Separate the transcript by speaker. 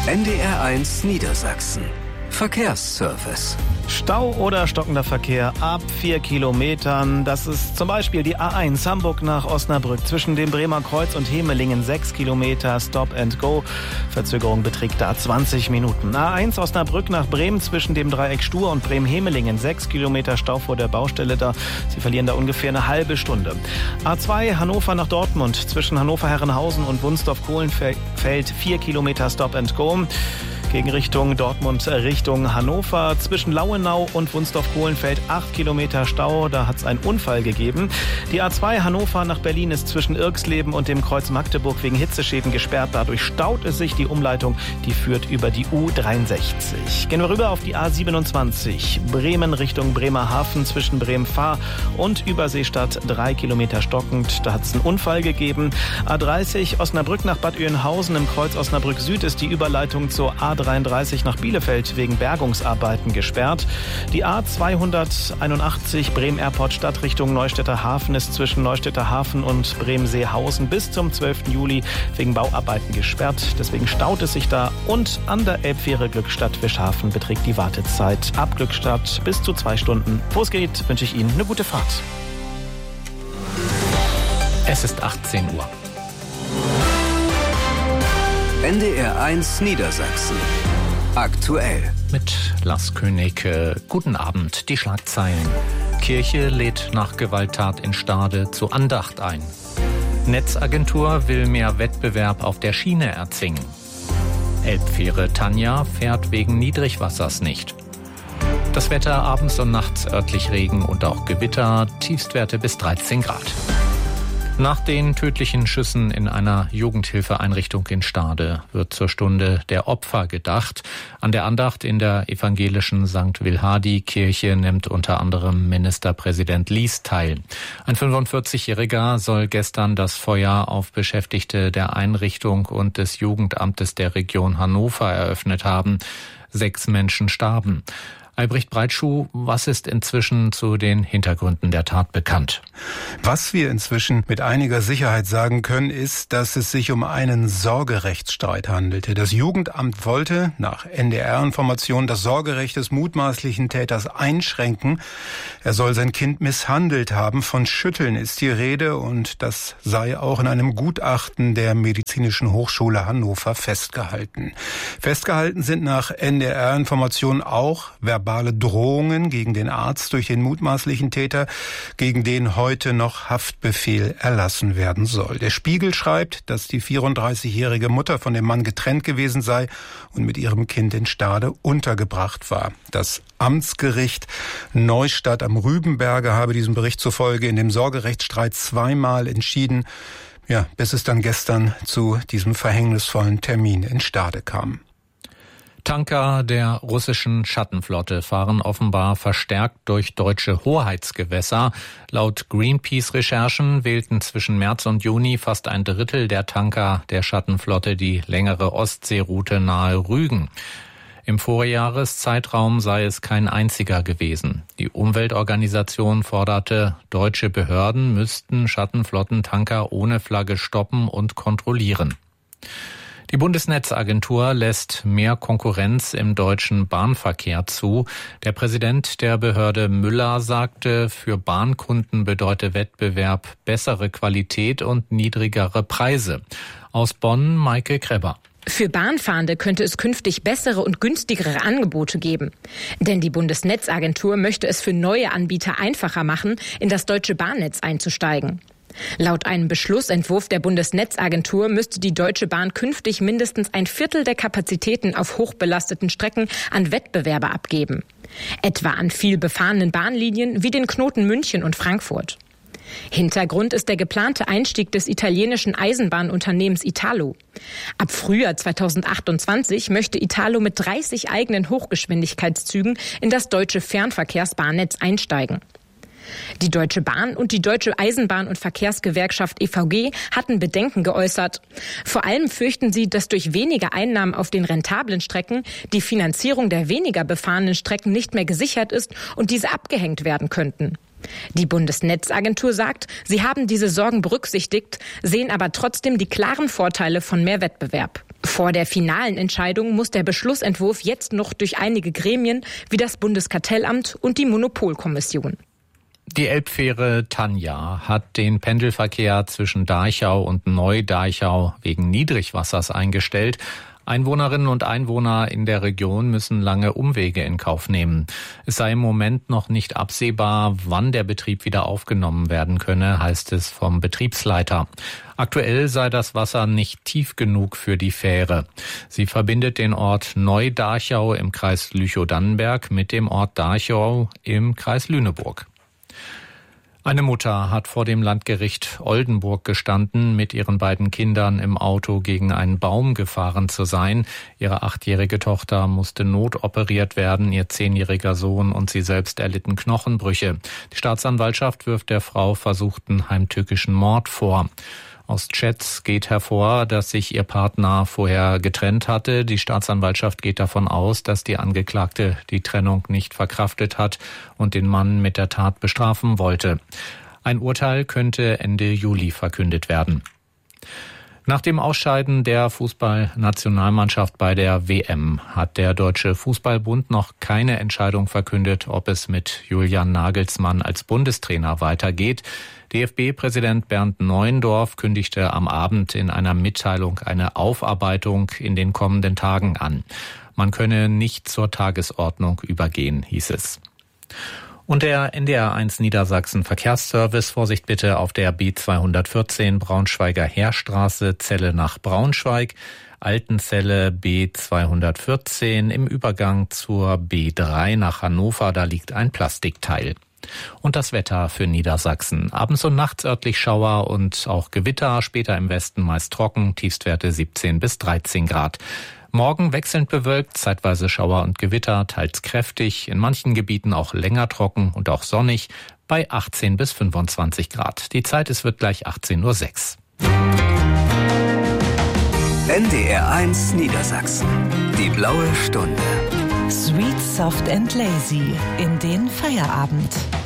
Speaker 1: NDR1 Niedersachsen. Verkehrsservice.
Speaker 2: Stau oder stockender Verkehr ab 4 Kilometern. Das ist zum Beispiel die A1 Hamburg nach Osnabrück zwischen dem Bremer Kreuz und Hemelingen 6 Kilometer Stop and Go. Verzögerung beträgt da 20 Minuten. A1 Osnabrück nach Bremen zwischen dem Dreieck Stur und Bremen-Hemelingen 6 Kilometer Stau vor der Baustelle da. Sie verlieren da ungefähr eine halbe Stunde. A2 Hannover nach Dortmund zwischen Hannover-Herrenhausen und Wunsdorf-Kohlenfeld 4 Kilometer Stop and Go. Gegen Richtung Dortmund, Richtung Hannover. Zwischen Lauenau und Wunsdorf-Kohlenfeld 8 Kilometer Stau. Da hat es einen Unfall gegeben. Die A2 Hannover nach Berlin ist zwischen Irxleben und dem Kreuz Magdeburg wegen Hitzeschäden gesperrt. Dadurch staut es sich. Die Umleitung, die führt über die U63. Gehen wir rüber auf die A27. Bremen Richtung Bremerhaven zwischen Bremen-Fahr und Überseestadt 3 Kilometer stockend. Da hat es einen Unfall gegeben. A30 Osnabrück nach Bad Oeynhausen im Kreuz Osnabrück Süd ist die Überleitung zur A33 nach Bielefeld wegen Bergungsarbeiten gesperrt. Die A281 Bremen-Airport Stadt Richtung Neustädter Hafen ist zwischen Neustädter Hafen und Bremen-Seehausen bis zum 12. Juli wegen Bauarbeiten gesperrt. Deswegen staut es sich da. Und an der Elbfähre Glückstadt-Wischhafen beträgt die Wartezeit ab Glückstadt bis zu 2 Stunden. Wo es geht, wünsche ich Ihnen eine gute Fahrt.
Speaker 3: Es ist 18 Uhr.
Speaker 1: NDR1 Niedersachsen. Aktuell.
Speaker 3: Mit Lars König. Guten Abend. Die Schlagzeilen. Kirche lädt nach Gewalttat in Stade zu Andacht ein. Netzagentur will mehr Wettbewerb auf der Schiene erzwingen. Elbfähre Tanja fährt wegen Niedrigwassers nicht. Das Wetter abends und nachts örtlich Regen und auch Gewitter. Tiefstwerte bis 13 Grad. Nach den tödlichen Schüssen in einer Jugendhilfeeinrichtung in Stade wird zur Stunde der Opfer gedacht. An der Andacht in der evangelischen St. Wilhardi-Kirche nimmt unter anderem Ministerpräsident Lies teil. Ein 45-Jähriger soll gestern das Feuer auf Beschäftigte der Einrichtung und des Jugendamtes der Region Hannover eröffnet haben. 6 Menschen starben. Albrecht Breitschuh, was ist inzwischen zu den Hintergründen der Tat bekannt?
Speaker 4: Was wir inzwischen mit einiger Sicherheit sagen können, ist, dass es sich um einen Sorgerechtsstreit handelte. Das Jugendamt wollte nach NDR-Informationen das Sorgerecht des mutmaßlichen Täters einschränken. Er soll sein Kind misshandelt haben. Von Schütteln ist die Rede und das sei auch in einem Gutachten der Medizinischen Hochschule Hannover festgehalten. Festgehalten sind nach NDR-Informationen auch verbale Drohungen gegen den Arzt durch den mutmaßlichen Täter, gegen den heute noch Haftbefehl erlassen werden soll. Der Spiegel schreibt, dass die 34-jährige Mutter von dem Mann getrennt gewesen sei und mit ihrem Kind in Stade untergebracht war. Das Amtsgericht Neustadt am Rübenberge habe diesem Bericht zufolge in dem Sorgerechtsstreit zweimal entschieden, bis es dann gestern zu diesem verhängnisvollen Termin in Stade kam.
Speaker 3: Tanker der russischen Schattenflotte fahren offenbar verstärkt durch deutsche Hoheitsgewässer. Laut Greenpeace-Recherchen wählten zwischen März und Juni fast ein Drittel der Tanker der Schattenflotte die längere Ostseeroute nahe Rügen. Im Vorjahreszeitraum sei es kein einziger gewesen. Die Umweltorganisation forderte, deutsche Behörden müssten Schattenflottentanker ohne Flagge stoppen und kontrollieren. Die Bundesnetzagentur lässt mehr Konkurrenz im deutschen Bahnverkehr zu. Der Präsident der Behörde Müller sagte, für Bahnkunden bedeutet Wettbewerb bessere Qualität und niedrigere Preise. Aus Bonn Maike Kreber.
Speaker 5: Für Bahnfahrende könnte es künftig bessere und günstigere Angebote geben. Denn die Bundesnetzagentur möchte es für neue Anbieter einfacher machen, in das deutsche Bahnnetz einzusteigen. Laut einem Beschlussentwurf der Bundesnetzagentur müsste die Deutsche Bahn künftig mindestens ein Viertel der Kapazitäten auf hochbelasteten Strecken an Wettbewerber abgeben. Etwa an viel befahrenen Bahnlinien wie den Knoten München und Frankfurt. Hintergrund ist der geplante Einstieg des italienischen Eisenbahnunternehmens Italo. Ab Frühjahr 2028 möchte Italo mit 30 eigenen Hochgeschwindigkeitszügen in das deutsche Fernverkehrsbahnnetz einsteigen. Die Deutsche Bahn und die Deutsche Eisenbahn- und Verkehrsgewerkschaft EVG hatten Bedenken geäußert. Vor allem fürchten sie, dass durch weniger Einnahmen auf den rentablen Strecken die Finanzierung der weniger befahrenen Strecken nicht mehr gesichert ist und diese abgehängt werden könnten. Die Bundesnetzagentur sagt, sie haben diese Sorgen berücksichtigt, sehen aber trotzdem die klaren Vorteile von mehr Wettbewerb. Vor der finalen Entscheidung muss der Beschlussentwurf jetzt noch durch einige Gremien wie das Bundeskartellamt und die Monopolkommission.
Speaker 3: Die Elbfähre Tanja hat den Pendelverkehr zwischen Dachau und Neu-Dachau wegen Niedrigwassers eingestellt. Einwohnerinnen und Einwohner in der Region müssen lange Umwege in Kauf nehmen. Es sei im Moment noch nicht absehbar, wann der Betrieb wieder aufgenommen werden könne, heißt es vom Betriebsleiter. Aktuell sei das Wasser nicht tief genug für die Fähre. Sie verbindet den Ort Neu-Dachau im Kreis Lüchow-Dannenberg mit dem Ort Dachau im Kreis Lüneburg. Eine Mutter hat vor dem Landgericht Oldenburg gestanden, mit ihren beiden Kindern im Auto gegen einen Baum gefahren zu sein. Ihre 8-jährige Tochter musste notoperiert werden, ihr 10-jähriger Sohn und sie selbst erlitten Knochenbrüche. Die Staatsanwaltschaft wirft der Frau versuchten heimtückischen Mord vor. Aus Chats geht hervor, dass sich ihr Partner vorher getrennt hatte. Die Staatsanwaltschaft geht davon aus, dass die Angeklagte die Trennung nicht verkraftet hat und den Mann mit der Tat bestrafen wollte. Ein Urteil könnte Ende Juli verkündet werden. Nach dem Ausscheiden der Fußballnationalmannschaft bei der WM hat der Deutsche Fußballbund noch keine Entscheidung verkündet, ob es mit Julian Nagelsmann als Bundestrainer weitergeht. DFB-Präsident Bernd Neuendorf kündigte am Abend in einer Mitteilung eine Aufarbeitung in den kommenden Tagen an. Man könne nicht zur Tagesordnung übergehen, hieß es. Und der NDR1 Niedersachsen Verkehrsservice, Vorsicht bitte auf der B214 Braunschweiger Heerstraße, Celle nach Braunschweig, Altenzelle B214 im Übergang zur B3 nach Hannover, da liegt ein Plastikteil. Und das Wetter für Niedersachsen. Abends und nachts örtlich Schauer und auch Gewitter, später im Westen meist trocken, Tiefstwerte 17 bis 13 Grad. Morgen wechselnd bewölkt, zeitweise Schauer und Gewitter, teils kräftig, in manchen Gebieten auch länger trocken und auch sonnig, bei 18 bis 25 Grad. Die Zeit, es wird gleich 18:06 Uhr.
Speaker 1: NDR1 Niedersachsen. Die blaue Stunde.
Speaker 6: Sweet, soft and lazy in den Feierabend.